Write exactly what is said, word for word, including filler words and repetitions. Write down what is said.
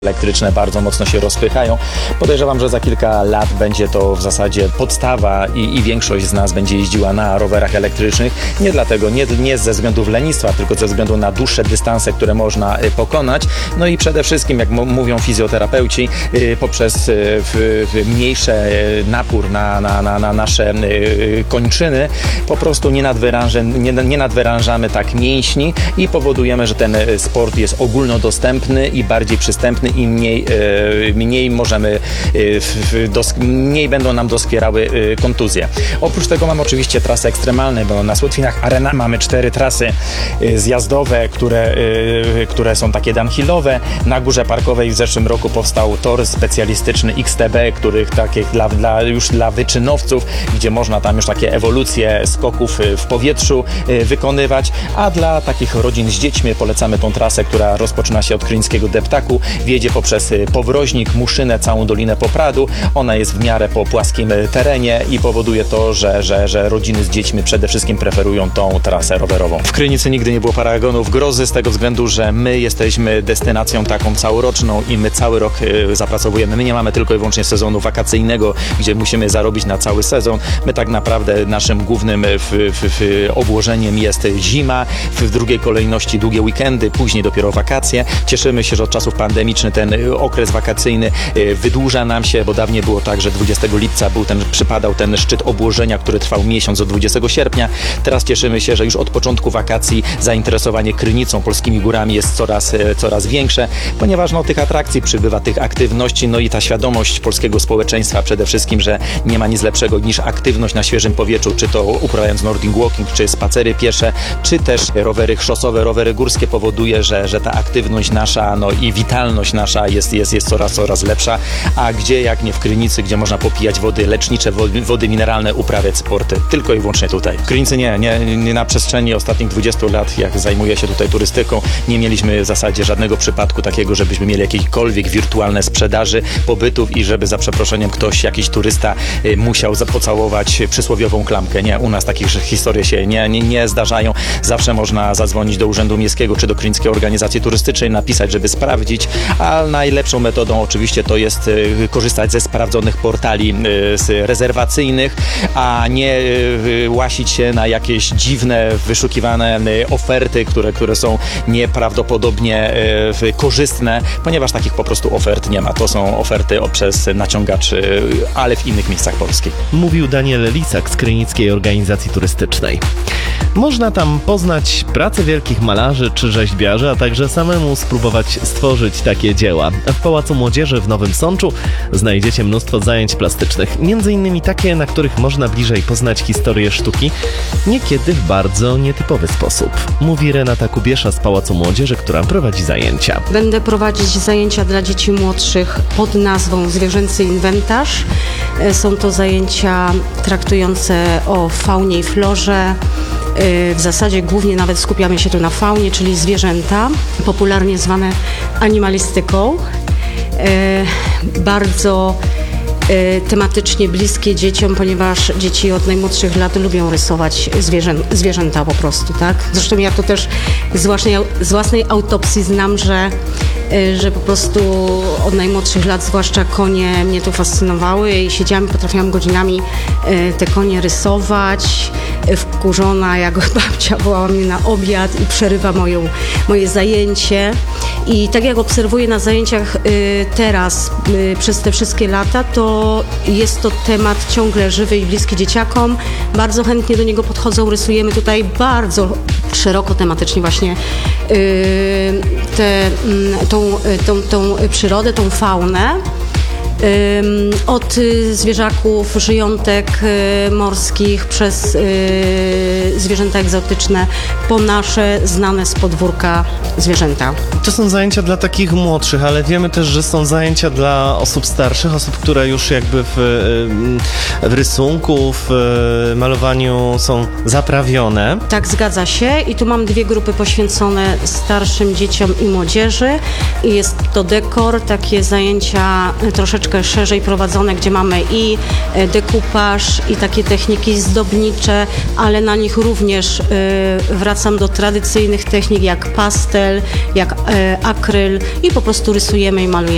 elektryczne bardzo mocno się rozpychają. Podejrzewam, że za kilka lat będzie to w zasadzie podstawa i, i większość z nas będzie jeździła na rowerach elektrycznych. Nie dlatego, nie, nie ze względów lenistwa, tylko ze względu na dłuższe dystanse, które można y, pokonać. No i przede wszystkim, jak m- mówią fizjoterapeuci, y, poprzez y, w, w mniejszy napór na, na, na, na nasze y, kończyny po prostu nie, nadwyręże, nie, nie nadwyrężamy tak mięśni i powodujemy, że ten sport jest ogólnodostępny i bardziej przystępny i mniej, e, mniej możemy, e, w, dos, mniej będą nam doskwierały e, kontuzje. Oprócz tego mamy oczywiście trasy ekstremalne, bo na Słotwinach Arena mamy cztery trasy e, zjazdowe, które, e, które są takie downhillowe. Na Górze Parkowej w zeszłym roku powstał tor specjalistyczny X T B, których takich dla, dla, już dla wyczynowców, gdzie można tam już takie ewolucje skoków w powietrzu e, wykonywać, a dla takich rodzin z dziećmi polecamy tą trasę, która rozpoczyna się od Krynickiego Deptaku, wiedzie poprzez Powroźnik, Muszynę, całą Dolinę Popradu. Ona jest w miarę po płaskim terenie i powoduje to, że, że, że rodziny z dziećmi przede wszystkim preferują tą trasę rowerową. W Krynicy nigdy nie było paragonów grozy z tego względu, że my jesteśmy destynacją taką całoroczną i my cały rok y, zapracowujemy. My nie mamy tylko i wyłącznie sezonu wakacyjnego, gdzie musimy zarobić na cały sezon. My tak naprawdę naszym głównym w, w, w obłożeniem jest zima, w drugiej kolejności długie weekendy, później dopiero wakacje. Cieszymy się, że od czasów pandemicznych ten okres wakacyjny wydłuża nam się, bo dawniej było tak, że dwudziestego lipca był ten, przypadał ten szczyt obłożenia, który trwał miesiąc od dwudziestego sierpnia. Teraz cieszymy się, że już od początku wakacji zainteresowanie Krynicą, polskimi górami jest coraz, coraz większe, ponieważ no, tych atrakcji przybywa, tych aktywności, no i ta świadomość polskiego społeczeństwa przede wszystkim, że nie ma nic lepszego niż aktywność na świeżym powietrzu, czy to uprawiając Nordic Walking, czy spacery piesze, czy też rowery szosowe, rowery górskie powoduje, że, że ta aktywność nasza, no i witalność nasza jest, jest, jest coraz, coraz lepsza, a gdzie jak nie w Krynicy, gdzie można popijać wody lecznicze, wody, wody mineralne, uprawiać sporty, tylko i wyłącznie tutaj. W Krynicy nie, nie, nie na przestrzeni ostatnich dwudziestu lat, jak zajmuję się tutaj turystyką, nie mieliśmy w zasadzie żadnego przypadku takiego, żebyśmy mieli jakiekolwiek wirtualne sprzedaży, pobytów i żeby za przeproszeniem ktoś, jakiś turysta y, musiał pocałować przysłowiową klamkę. Nie, u nas takich historii się nie, nie, nie zdarzają. Zawsze można zadzwonić do Urzędu Miejskiego czy do Krynickiej Organizacji Turystycznej, napisać, żeby sprawdzić, a najlepszą metodą oczywiście to jest y, korzystać ze sprawdzonych portali y, rezerwacyjnych, a nie y, łasić się na jakieś dziwne, wyszukiwane y, oferty, które, które są nieprawdopodobnie y, korzystne, ponieważ takich po prostu ofert nie ma. To są oferty przez naciągacz, y, ale w innych miejscach Polski. Mówił Daniel Lisak z Krynickiej Organizacji Turystycznej. Można tam poznać pracę wielkich malarzy czy rzeźbiarzy, a także samemu spróbować stworzyć takie dzieła. W Pałacu Młodzieży w Nowym Sączu znajdziecie mnóstwo zajęć plastycznych, między innymi takie, na których można bliżej poznać historię sztuki, niekiedy w bardzo nietypowy sposób. Mówi Renata Kubiesza z Pałacu Młodzieży, która prowadzi zajęcia. Będę prowadzić zajęcia dla dzieci młodszych pod nazwą Zwierzęcy Inwentarz. Są to zajęcia traktujące o faunie i florze. W zasadzie głównie nawet skupiamy się tu na faunie, czyli zwierzęta, popularnie zwane animalistyką. Bardzo tematycznie bliskie dzieciom, ponieważ dzieci od najmłodszych lat lubią rysować zwierzę, zwierzęta po prostu, tak? Zresztą ja to też z własnej, z własnej autopsji znam, że, że po prostu od najmłodszych lat, zwłaszcza konie, mnie to fascynowały i siedziałam, potrafiłam godzinami te konie rysować. Wkurzona, jak babcia wołała mnie na obiad i przerywa moją, moje zajęcie. I tak jak obserwuję na zajęciach y, teraz, y, przez te wszystkie lata, to jest to temat ciągle żywy i bliski dzieciakom. Bardzo chętnie do niego podchodzą, rysujemy tutaj bardzo szeroko tematycznie właśnie y, te, y, tą, tą, tą przyrodę, tą faunę. Od zwierzaków, żyjątek morskich, przez zwierzęta egzotyczne, po nasze znane z podwórka zwierzęta. To są zajęcia dla takich młodszych, ale wiemy też, że są zajęcia dla osób starszych, osób, które już jakby w, w rysunku, w malowaniu są zaprawione. Tak, zgadza się i tu mam dwie grupy poświęcone starszym dzieciom i młodzieży i jest to dekor, takie zajęcia troszeczkę szerzej prowadzone, gdzie mamy i dekupaż, i takie techniki zdobnicze, ale na nich również y, wracam do tradycyjnych technik jak pastel, jak y, akryl i po prostu rysujemy i malujemy.